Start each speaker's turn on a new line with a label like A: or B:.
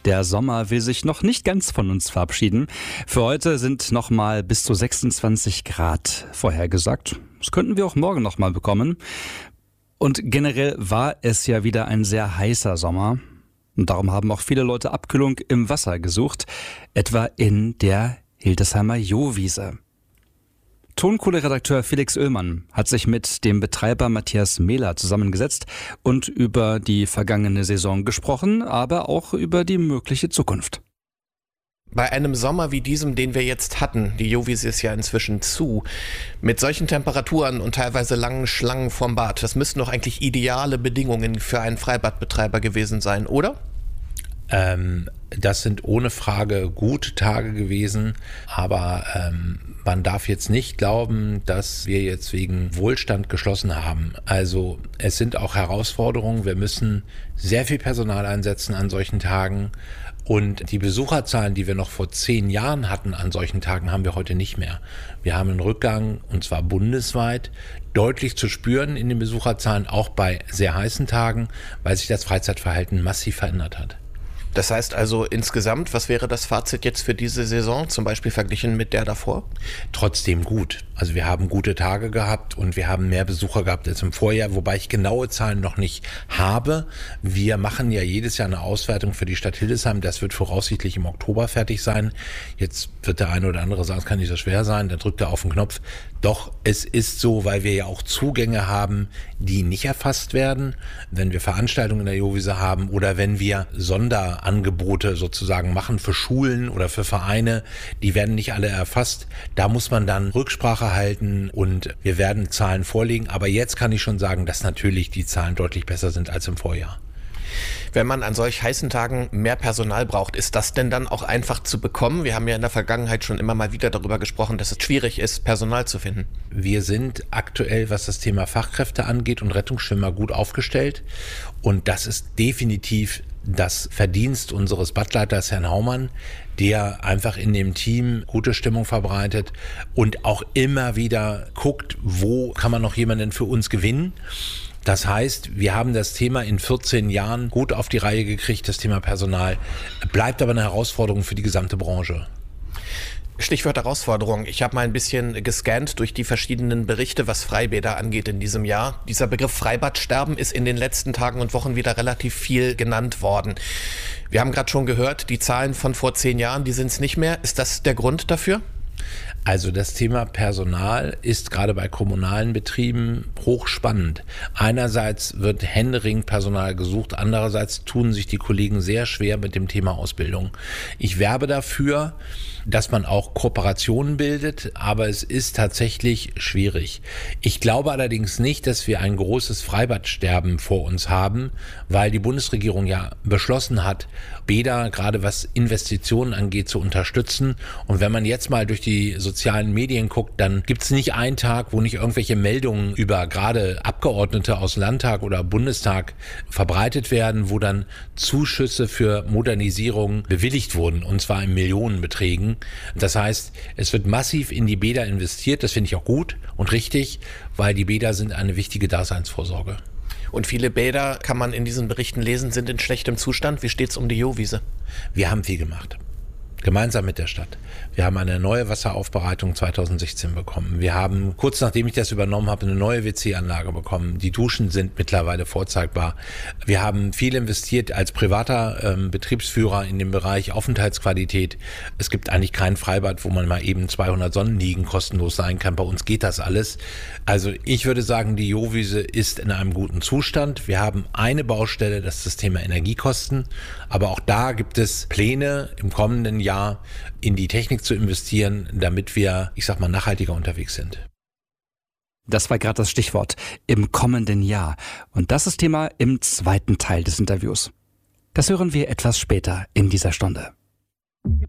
A: Der Sommer will sich noch nicht ganz von uns verabschieden. Für heute sind nochmal bis zu 26 Grad vorhergesagt. Das könnten wir auch morgen nochmal bekommen. Und generell war es ja wieder ein sehr heißer Sommer. Und darum haben auch viele Leute Abkühlung im Wasser gesucht, etwa in der Hildesheimer Johwiese. Tonkohle-Redakteur Felix Oehlmann hat sich mit dem Betreiber Matthias Mehler zusammengesetzt und über die vergangene Saison gesprochen, aber auch über die mögliche Zukunft.
B: Bei einem Sommer wie diesem, den wir jetzt hatten, die Johwiese ist ja inzwischen zu, mit solchen Temperaturen und teilweise langen Schlangen vorm Bad, das müssten doch eigentlich ideale Bedingungen für einen Freibadbetreiber gewesen sein, oder?
C: Das sind ohne Frage gute Tage gewesen, aber man darf jetzt nicht glauben, dass wir jetzt wegen Wohlstand geschlossen haben. Also es sind auch Herausforderungen. Wir müssen sehr viel Personal einsetzen an solchen Tagen. Und die Besucherzahlen, die wir noch vor 10 Jahren hatten an solchen Tagen, haben wir heute nicht mehr. Wir haben einen Rückgang, und zwar bundesweit, deutlich zu spüren in den Besucherzahlen, auch bei sehr heißen Tagen, weil sich das Freizeitverhalten massiv verändert hat.
B: Das heißt also insgesamt, was wäre das Fazit jetzt für diese Saison, zum Beispiel verglichen mit der davor?
C: Trotzdem gut. Also wir haben gute Tage gehabt und wir haben mehr Besucher gehabt als im Vorjahr, wobei ich genaue Zahlen noch nicht habe. Wir machen ja jedes Jahr eine Auswertung für die Stadt Hildesheim. Das wird voraussichtlich im Oktober fertig sein. Jetzt wird der eine oder andere sagen, es kann nicht so schwer sein. Dann drückt er auf den Knopf. Doch es ist so, weil wir ja auch Zugänge haben, die nicht erfasst werden. Wenn wir Veranstaltungen in der Johwiese haben oder wenn wir Sonderangebote sozusagen machen für Schulen oder für Vereine, die werden nicht alle erfasst. Da muss man dann Rücksprache halten und wir werden Zahlen vorlegen. Aber jetzt kann ich schon sagen, dass natürlich die Zahlen deutlich besser sind als im Vorjahr.
B: Wenn man an solch heißen Tagen mehr Personal braucht, ist das denn dann auch einfach zu bekommen? Wir haben ja in der Vergangenheit schon immer mal wieder darüber gesprochen, dass es schwierig ist, Personal zu finden.
C: Wir sind aktuell, was das Thema Fachkräfte angeht und Rettungsschwimmer, gut aufgestellt. Und das ist definitiv das Verdienst unseres Badleiters Herrn Haumann, der einfach in dem Team gute Stimmung verbreitet und auch immer wieder guckt, wo kann man noch jemanden für uns gewinnen. Das heißt, wir haben das Thema in 14 Jahren gut auf die Reihe gekriegt, das Thema Personal, bleibt aber eine Herausforderung für die gesamte Branche.
B: Stichwort Herausforderung. Ich habe mal ein bisschen gescannt durch die verschiedenen Berichte, was Freibäder angeht in diesem Jahr. Dieser Begriff Freibadsterben ist in den letzten Tagen und Wochen wieder relativ viel genannt worden. Wir haben gerade schon gehört, die Zahlen von vor 10 Jahren, die sind es nicht mehr. Ist das der Grund dafür?
C: Also das Thema Personal ist gerade bei kommunalen Betrieben hochspannend. Einerseits wird händeringend Personal gesucht, andererseits tun sich die Kollegen sehr schwer mit dem Thema Ausbildung. Ich werbe dafür, dass man auch Kooperationen bildet, aber es ist tatsächlich schwierig. Ich glaube allerdings nicht, dass wir ein großes Freibadsterben vor uns haben, weil die Bundesregierung ja beschlossen hat, Bäder, gerade was Investitionen angeht, zu unterstützen. Und wenn man jetzt mal durch die sozialen Medien guckt, dann gibt es nicht einen Tag, wo nicht irgendwelche Meldungen über gerade Abgeordnete aus Landtag oder Bundestag verbreitet werden, wo dann Zuschüsse für Modernisierung bewilligt wurden, und zwar in Millionenbeträgen. Das heißt, es wird massiv in die Bäder investiert. Das finde ich auch gut und richtig, weil die Bäder sind eine wichtige Daseinsvorsorge.
B: Und viele Bäder, kann man in diesen Berichten lesen, sind in schlechtem Zustand. Wie steht's um die Johwiese?
C: Wir haben viel gemacht. Gemeinsam mit der Stadt. Wir haben eine neue Wasseraufbereitung 2016 bekommen. Wir haben, kurz nachdem ich das übernommen habe, eine neue WC-Anlage bekommen. Die Duschen sind mittlerweile vorzeigbar. Wir haben viel investiert als privater Betriebsführer in dem Bereich Aufenthaltsqualität. Es gibt eigentlich kein Freibad, wo man mal eben 200 Sonnenliegen kostenlos sein kann. Bei uns geht das alles. Also ich würde sagen, die Johwiese ist in einem guten Zustand. Wir haben eine Baustelle, das ist das Thema Energiekosten. Aber auch da gibt es Pläne im kommenden Jahr in die Technik zu investieren, damit wir, nachhaltiger unterwegs sind.
A: Das war gerade das Stichwort, im kommenden Jahr. Und das ist Thema im zweiten Teil des Interviews. Das hören wir etwas später in dieser Stunde.